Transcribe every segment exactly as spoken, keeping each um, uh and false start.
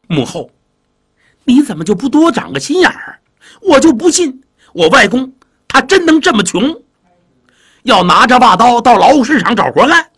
母后，你怎么就不多长个心眼儿？我就不信我外公他真能这么穷，要拿着把刀到劳务市场找活干。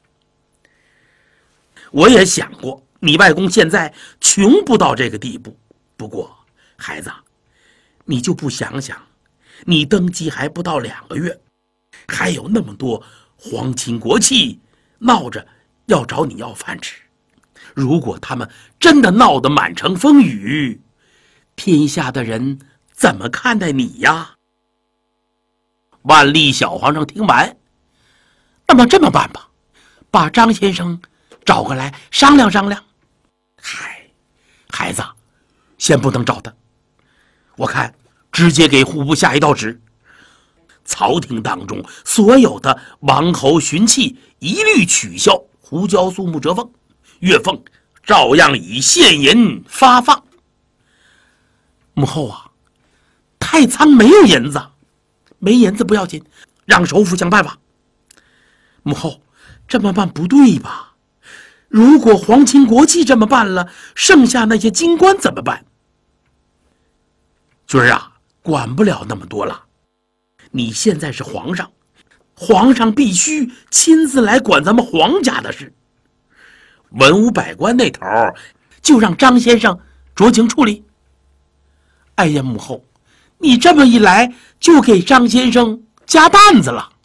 我也想过你外公现在穷不到这个地步，不过孩子，你就不想想，你登基还不到两个月，还有那么多皇亲国戚闹着要找你要饭吃，如果他们真的闹得满城风雨，天下的人怎么看待你呀？万历小皇上听完，那么这么办吧，把张先生找过来商量商量。嗨，孩子，先不能找他，我看直接给户部下一道旨，朝廷当中所有的王侯勋戚一律取消胡椒素木折俸，月俸照样以现银发放。母后啊，太仓没有银子，没银子不要紧，让首辅想办法。母后，这么办不对吧？如果皇亲国戚这么办了，剩下那些京官怎么办？军儿啊，管不了那么多了。你现在是皇上，皇上必须亲自来管咱们皇家的事。文武百官那头就让张先生酌情处理。哎呀，母后，你这么一来就给张先生加担子了。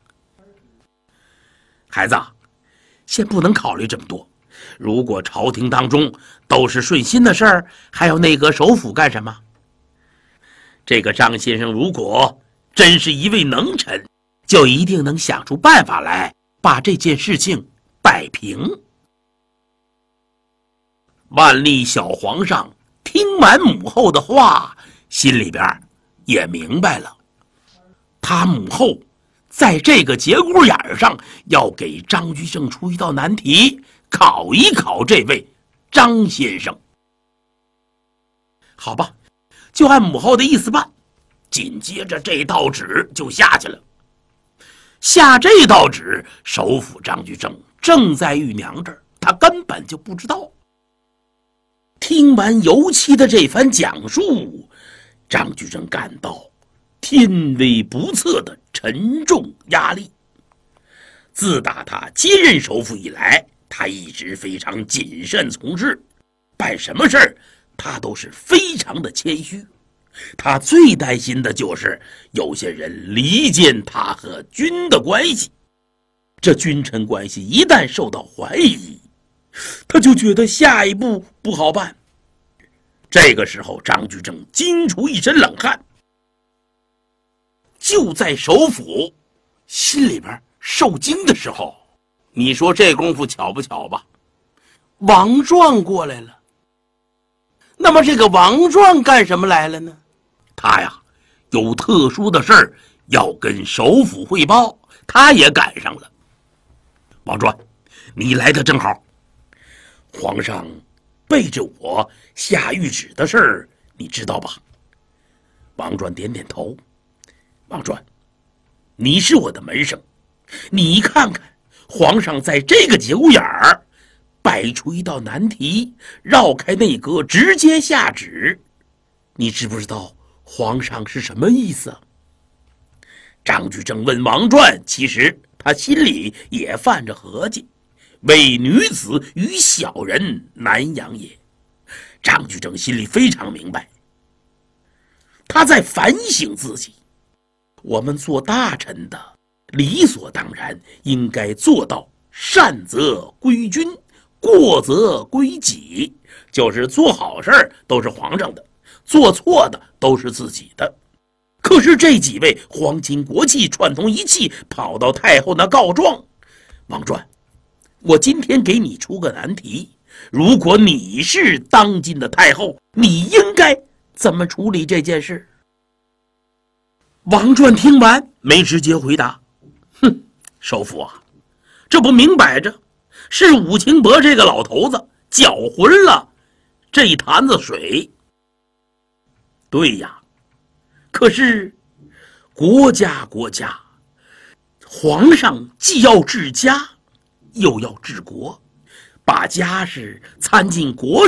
孩子，先不能考虑这么多。如果朝廷当中都是顺心的事儿，还要内阁首辅干什么？这个张先生如果真是一位能臣，就一定能想出办法来把这件事情摆平。万历小皇上听完母后的话，心里边也明白了，他母后在这个节骨眼上要给张居正出一道难题，考一考这位张先生。好吧，就按母后的意思办。紧接着这道旨就下去了。下这道旨，首辅张居正正在玉娘这儿，他根本就不知道。听完尤其的这番讲述，张居正感到天威不测的沉重压力。自打他接任首辅以来，他一直非常谨慎从事，办什么事儿他都是非常的谦虚。他最担心的就是有些人离间他和君的关系，这君臣关系一旦受到怀疑，他就觉得下一步不好办。这个时候张居正惊出一身冷汗，就在首辅心里边受惊的时候，你说这功夫巧不巧吧？王壮过来了。那么这个王壮干什么来了呢？他呀有特殊的事儿要跟首辅汇报，他也赶上了。王壮，你来的正好，皇上背着我下谕旨的事儿你知道吧？王壮点点头。王壮，你是我的门生，你看看皇上在这个节骨眼儿摆出一道难题，绕开内阁直接下旨，你知不知道皇上是什么意思啊？张居正问王传，其实他心里也犯着合计，为女子与小人难养也。张居正心里非常明白，他在反省自己。我们做大臣的理所当然应该做到善则归君，过则归己，就是做好事都是皇上的，做错的都是自己的。可是这几位皇亲国戚串通一气，跑到太后那告状。王传，我今天给你出个难题，如果你是当今的太后，你应该怎么处理这件事？王传听完没直接回答，哼，首辅啊，这不明摆着是武清伯这个老头子搅浑了这一坛子水。对呀，可是国家国家，皇上既要治家又要治国，把家事参进国